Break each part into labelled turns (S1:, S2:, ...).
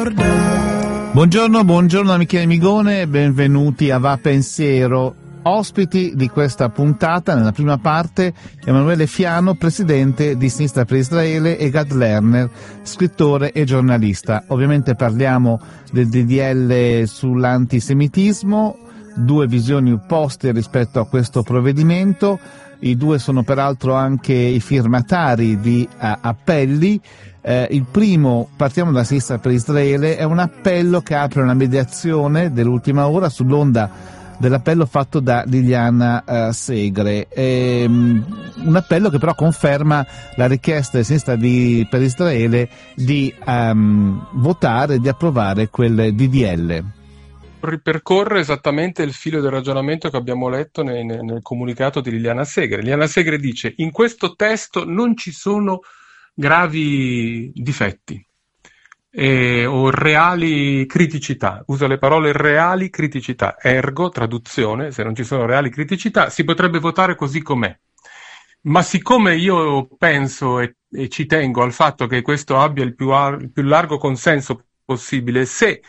S1: Buongiorno da Michele Migone, benvenuti a Va Pensiero. Ospiti di questa puntata, nella prima parte, Emanuele Fiano, presidente di Sinistra per Israele, e Gad Lerner, scrittore e giornalista. Ovviamente parliamo del DDL sull'antisemitismo, due visioni opposte rispetto a questo provvedimento. I due sono peraltro anche i firmatari di appelli. Il primo, partiamo da Sinistra per Israele, è un appello che apre una mediazione dell'ultima ora sull'onda dell'appello fatto da Liliana Segre, un appello che però conferma la richiesta di Sinistra per Israele di votare, di approvare quel DDL.
S2: Ripercorre esattamente il filo del ragionamento che abbiamo letto nel comunicato di Liliana Segre. Liliana Segre dice: in questo testo non ci sono gravi difetti o reali criticità, usa le parole reali criticità, ergo, traduzione, se non ci sono reali criticità si potrebbe votare così com'è. Ma siccome io penso e ci tengo al fatto che questo abbia il più largo consenso possibile, se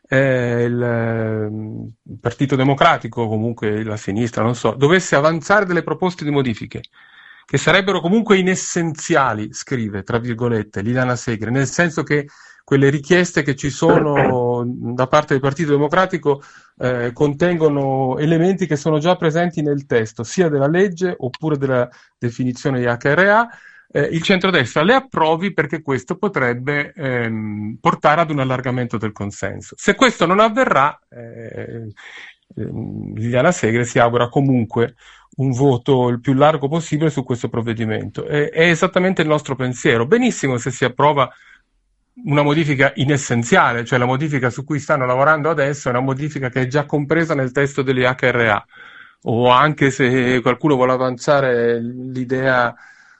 S2: il Partito Democratico, comunque la sinistra, non so, dovesse avanzare delle proposte di modifiche che sarebbero comunque inessenziali, scrive, tra virgolette, Liliana Segre, nel senso che quelle richieste che ci sono da parte del Partito Democratico contengono elementi che sono già presenti nel testo, sia della legge oppure della definizione di HRA, il centrodestra le approvi perché questo potrebbe portare ad un allargamento del consenso. Se questo non avverrà, Liliana Segre si augura comunque un voto il più largo possibile su questo provvedimento. È esattamente il nostro pensiero. Benissimo se si approva una modifica inessenziale, cioè la modifica su cui stanno lavorando adesso è una modifica che è già compresa nel testo delle HRA, o anche se qualcuno vuole avanzare l'idea